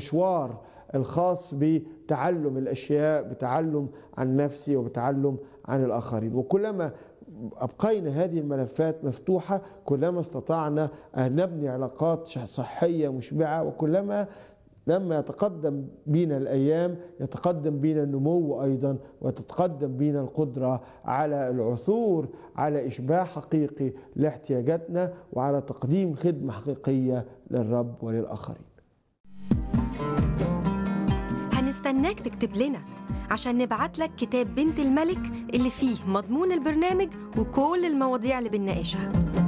المشوار الخاص بتعلم الأشياء، بتعلم عن نفسي وبتعلم عن الآخرين. وكلما أبقينا هذه الملفات مفتوحة كلما استطعنا أن نبني علاقات صحية مشبعة، وكلما لما يتقدم بنا الأيام يتقدم بنا النمو أيضا، وتتقدم بنا القدرة على العثور على إشباع حقيقي لاحتياجاتنا وعلى تقديم خدمة حقيقية للرب وللآخرين. هنستناك تكتب لنا عشان نبعت لك كتاب بنت الملك اللي فيه مضمون البرنامج وكل المواضيع اللي بنناقشها.